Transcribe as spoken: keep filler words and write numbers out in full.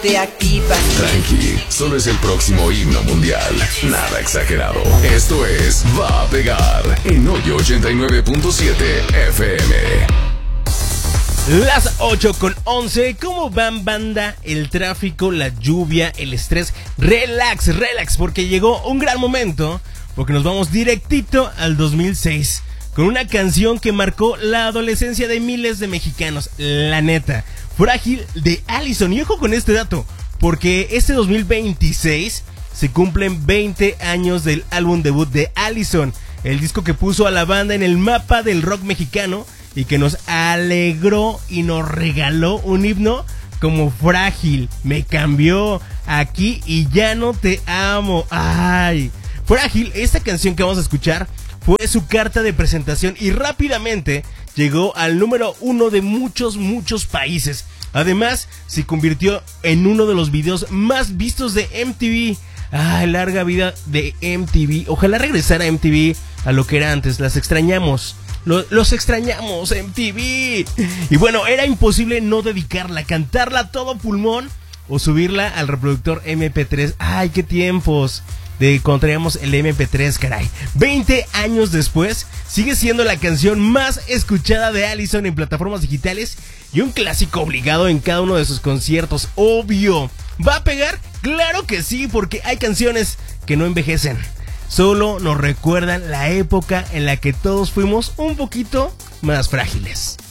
Te activas. Tranqui, solo es el próximo himno mundial. Nada exagerado. Esto es Va a Pegar en Hoyo ochenta y nueve punto siete F M. Las ocho con once. ¿Cómo van, banda? El tráfico, la lluvia, el estrés. Relax, relax, porque llegó un gran momento. Porque nos vamos directito al dos mil seis. Con una canción que marcó la adolescencia de miles de mexicanos. La neta. Frágil de Allison. Y ojo con este dato, porque este dos mil veintiséis se cumplen veinte años del álbum debut de Allison, el disco que puso a la banda en el mapa del rock mexicano y que nos alegró y nos regaló un himno como Frágil. Me cambió aquí y ya no te amo. Ay, Frágil, esta canción que vamos a escuchar fue su carta de presentación y rápidamente llegó al número uno de muchos, muchos países. Además, se convirtió en uno de los videos más vistos de M T V. ¡Ay, larga vida de M T V! Ojalá regresara M T V a lo que era antes. Las extrañamos. Lo, los extrañamos, M T V. Y bueno, era imposible no dedicarla, cantarla a todo pulmón o subirla al reproductor eme pe tres. ¡Ay, qué tiempos! De cuando traíamos el eme pe tres, caray. veinte años después, sigue siendo la canción más escuchada de Allison en plataformas digitales y un clásico obligado en cada uno de sus conciertos. Obvio. ¿Va a pegar? Claro que sí, porque hay canciones que no envejecen. Solo nos recuerdan la época en la que todos fuimos un poquito más frágiles.